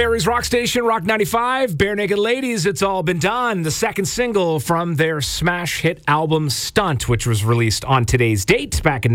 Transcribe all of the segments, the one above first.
Barrie's rock station, Rock 95, Bare Naked Ladies, It's All Been Done, the second single from their smash hit album Stunt, which was released on today's date back in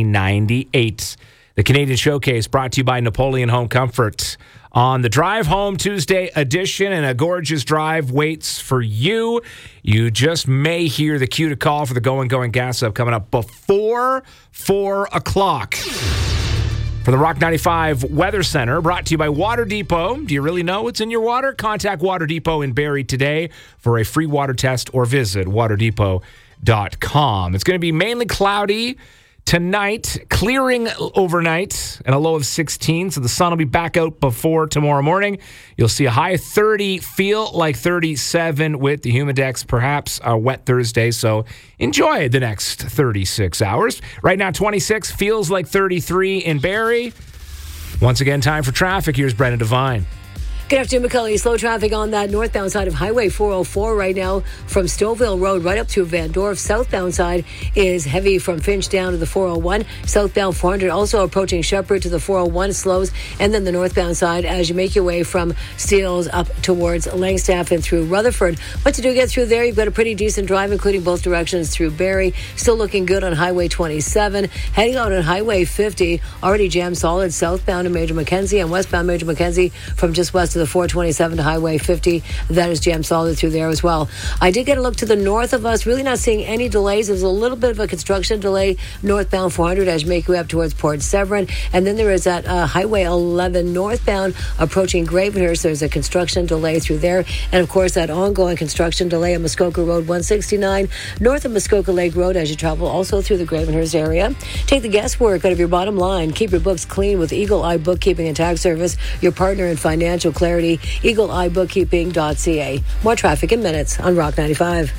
1998. The Canadian Showcase brought to you by Napoleon Home Comfort. On the Drive Home Tuesday edition, and a gorgeous drive waits for you. You just may hear the cue to call for the Going Gas Up coming up before 4 o'clock. From the Rock 95 Weather Center, brought to you by Water Depot. Do you really know what's in your water? Contact Water Depot in Barrie today for a free water test or visit waterdepot.com. It's going to be mainly cloudy tonight, clearing overnight, and a low of 16. So the sun will be back out before tomorrow morning. You'll see a high of 30, feel like 37 with the humidex, perhaps a wet Thursday. So enjoy the next 36 hours. Right now, 26, feels like 33 in Barrie. Once again, time for traffic. Here's Brendan Devine. Good afternoon, McCully. Slow traffic on that northbound side of Highway 404 right now from Stouffville Road right up to Van Dorp. Southbound side is heavy from Finch down to the 401. Southbound 400 also approaching Shepherd to the 401 slows. And then the northbound side as you make your way from Steeles up towards Langstaff and through Rutherford. What to do to get through there? You've got a pretty decent drive, including both directions through Barrie. Still looking good on Highway 27. Heading out on Highway 50, already jammed solid southbound to Major Mackenzie and westbound Major Mackenzie from just west of the 427 to Highway 50. That is jammed solid through there as well. I did get a look to the north of us. Really not seeing any delays. There's a little bit of a construction delay northbound 400 as you make your way up towards Port Severn. And then there is that Highway 11 northbound approaching Gravenhurst. There's a construction delay through there. And of course, that ongoing construction delay on Muskoka Road 169 north of Muskoka Lake Road as you travel also through the Gravenhurst area. Take the guesswork out of your bottom line. Keep your books clean with Eagle Eye Bookkeeping and Tax Service, your partner in financial clarity. EagleEyeBookkeeping.ca. More traffic in minutes on Rock 95.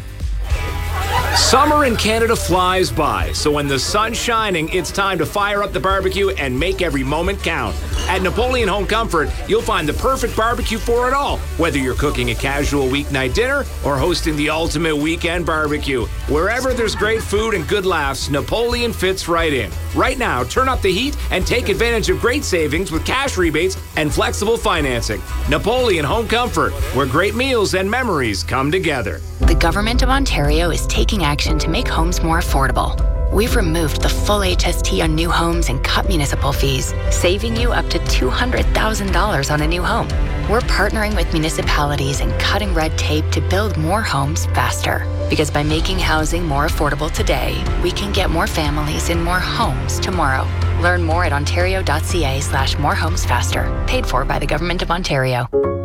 Summer in Canada flies by, so when the sun's shining, it's time to fire up the barbecue and make every moment count. At Napoleon Home Comfort, you'll find the perfect barbecue for it all, whether you're cooking a casual weeknight dinner or hosting the ultimate weekend barbecue. Wherever there's great food and good laughs, Napoleon fits right in. Right now, turn up the heat and take advantage of great savings with cash rebates and flexible financing. Napoleon Home Comfort, where great meals and memories come together. The Government of Ontario is taking action to make homes more affordable. We've removed the full HST on new homes and cut municipal fees, saving you up to $200,000 on a new home. We're partnering with municipalities and cutting red tape to build more homes faster. Because by making housing more affordable today, we can get more families in more homes tomorrow. Learn more at ontario.ca/morehomesfaster. Paid for by the Government of Ontario.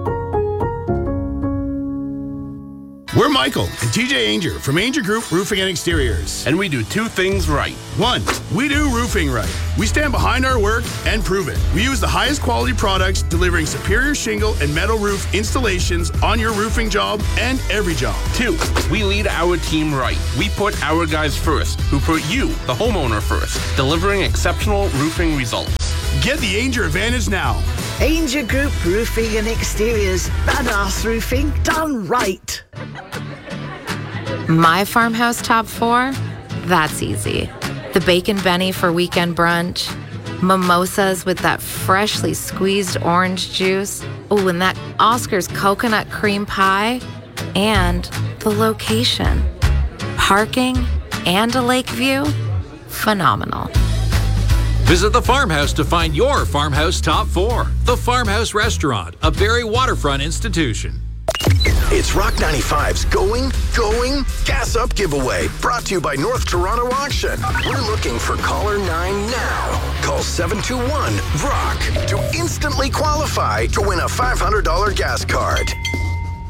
We're Michael and TJ Ainger from Ainger Group Roofing and Exteriors. And we do two things right. One, we do roofing right. We stand behind our work and prove it. We use the highest quality products, delivering superior shingle and metal roof installations on your roofing job and every job. Two, we lead our team right. We put our guys first, who put you, the homeowner, first, delivering exceptional roofing results. Get the Ainger advantage now. Ainger Group Roofing and Exteriors. Badass roofing done right. My farmhouse top 4? That's easy. The Bacon Benny for weekend brunch, mimosas with that freshly squeezed orange juice, oh, and that Oscar's coconut cream pie, and the location. Parking and a lake view? Phenomenal. Visit the Farmhouse to find your Farmhouse Top 4. The Farmhouse Restaurant, a Barrie waterfront institution. It's Rock 95's Going Gas Up giveaway, brought to you by North Toronto Auction. We're looking for caller 9 now. Call 721-ROCK to instantly qualify to win a $500 gas card.